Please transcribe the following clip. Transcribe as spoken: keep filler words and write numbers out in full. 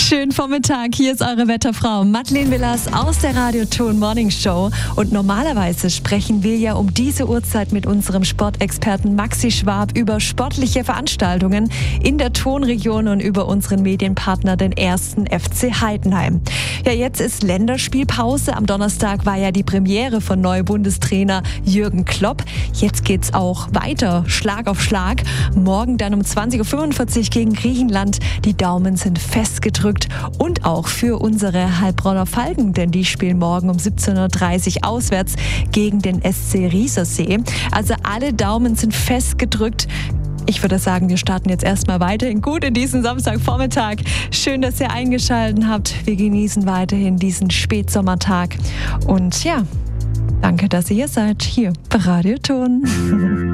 Schönen Vormittag, hier ist eure Wetterfrau Madeleine Willers aus der Radio-Ton Morning Show. Und normalerweise sprechen wir ja um diese Uhrzeit mit unserem Sportexperten Maxi Schwab über sportliche Veranstaltungen in der Tonregion und über unseren Medienpartner, den ersten F C Heidenheim. Ja, jetzt ist Länderspielpause. Am Donnerstag war ja die Premiere von neuem Bundestrainer Jürgen Klopp. Jetzt geht's auch weiter, Schlag auf Schlag. Morgen dann um zwanzig Uhr fünfundvierzig gegen Griechenland. Die Daumen sind festgedrückt. Und auch für unsere Heilbronner Falken, denn die spielen morgen um siebzehn Uhr dreißig auswärts gegen den S C Riesersee. Also alle Daumen sind festgedrückt. Ich würde sagen, wir starten jetzt erstmal weiterhin gut in diesen Samstagvormittag. Schön, dass ihr eingeschaltet habt. Wir genießen weiterhin diesen Spätsommertag. Und ja, danke, dass ihr hier seid, hier bei Radio Ton.